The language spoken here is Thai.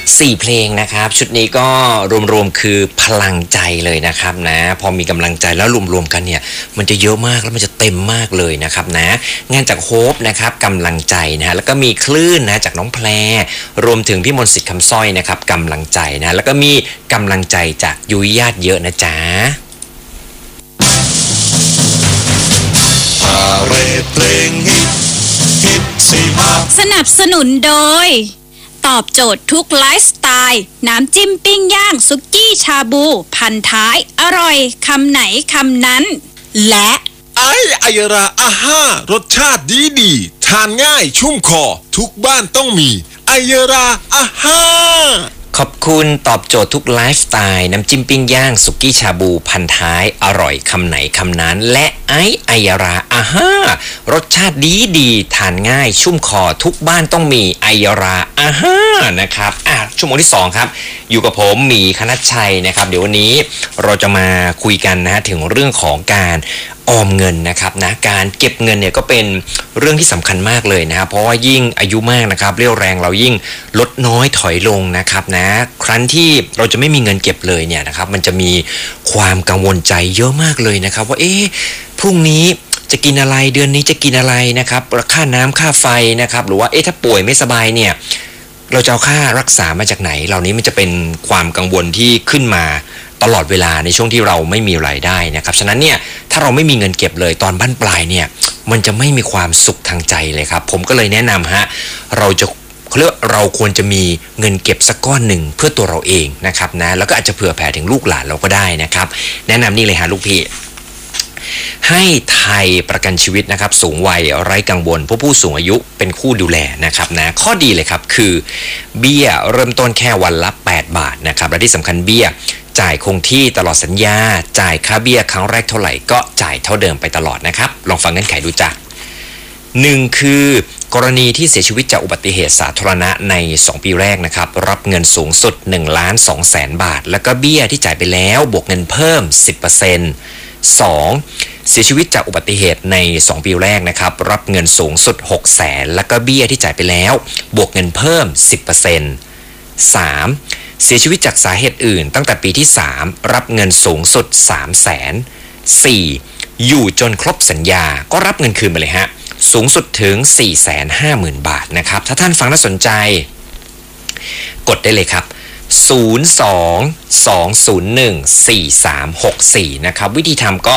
4 เพลงนะครับชุดนี้ก็รวมๆคือพลังใจเลยนะครับนะพอมีกำลังใจแล้วรวมๆกันเนี่ยมันจะเยอะมากแล้วมันจะเต็มมากเลยนะครับนะงานจากโฮปนะครับกำลังใจนะแล้วก็มีคลื่นนะจากน้องแพรรวมถึงพี่มนต์สิทธิ์คำสร้อยนะครับกำลังใจนะแล้วก็มีกำลังใจจากยุ้ยญาติเยอะนะจ๊ะเรทเพลงฮิตสีมาสนับสนุนโดยตอบโจทย์ทุกไลฟ์สไตล์น้ำจิ้มปิ้งย่างซุกี้ชาบูพันท้ายอร่อยคำไหนคำนั้นและไอยราอาห้ารสชาติดีทานง่ายชุ่มคอทุกบ้านต้องมีไอยราอาห้าขอบคุณตอบโจทย์ทุกไลฟ์สไตล์น้ำจิ้มปิ้งย่างสุกี้ชาบูพันท้ายอร่อยคำไหนคำนั้นและไอยราอาห้ารสชาติดีทานง่ายชุ่มคอทุกบ้านต้องมีไอยราอาห้านะครับชั่วโมงที่2ครับอยู่กับผมหมีคณัชชัยนะครับเดี๋ยววันนี้เราจะมาคุยกันนะถึงเรื่องของการออมเงินนะครับนะการเก็บเงินเนี่ยก็เป็นเรื่องที่สำคัญมากเลยนะครับเพราะว่ายิ่งอายุมากนะครับเรี่ยวแรงเรายิ่งลดน้อยถอยลงนะครับนะครั้นที่เราจะไม่มีเงินเก็บเลยเนี่ยนะครับมันจะมีความกังวลใจเยอะมากเลยนะครับว่าพรุ่งนี้จะกินอะไรเดือนนี้จะกินอะไรนะครับค่าน้ำค่าไฟนะครับหรือว่าถ้าป่วยไม่สบายเนี่ยเราจะเอาค่ารักษามาจากไหนเหล่านี้มันจะเป็นความกังวลที่ขึ้นมาตลอดเวลาในช่วงที่เราไม่มีรายได้นะครับฉะนั้นเนี่ยถ้าเราไม่มีเงินเก็บเลยตอนบั้นปลายเนี่ยมันจะไม่มีความสุขทางใจเลยครับผมก็เลยแนะนำเราควรจะมีเงินเก็บสักก้อนหนึ่งเพื่อตัวเราเองนะครับนะแล้วก็อาจจะเผื่อแผ่ถึงลูกหลานเราก็ได้นะครับแนะนำนี่เลยฮะลูกพี่ให้ไทยประกันชีวิตนะครับสูงวัยไร้กังวลผู้สูงอายุเป็นคู่ดูแลนะครับนะข้อดีเลยครับคือเบี้ยเริ่มต้นแค่วันละ8 บาทนะครับและที่สำคัญเบี้ยจ่ายคงที่ตลอดสัญญาจ่ายค่าเบี้ยครั้งแรกเท่าไหร่ก็จ่ายเท่าเดิมไปตลอดนะครับลองฟังเงื่อนไขดูจ้ะ1คือกรณีที่เสียชีวิตจากอุบัติเหตุสาธารณะใน2 ปีแรกนะครับรับเงินสูงสุด 1,200,000 บาทแล้วก็เบี้ยที่จ่ายไปแล้วบวกเงินเพิ่ม 10% 2. เสียชีวิตจากอุบัติเหตุใน2 ปีแรกนะครับรับเงินสูงสุด 600,000แล้วก็เบี้ยที่จ่ายไปแล้วบวกเงินเพิ่ม 10% 3. เสียชีวิตจากสาเหตุอื่นตั้งแต่ปีที่3รับเงินสูงสุด 300,000 4. อยู่จนครบสัญญาก็รับเงินคืนไปเลยฮะสูงสุดถึง 450,000 บาทนะครับถ้าท่านฟังน่าสนใจกดได้เลยครับ02-201-4364นะครับวิธีทำก็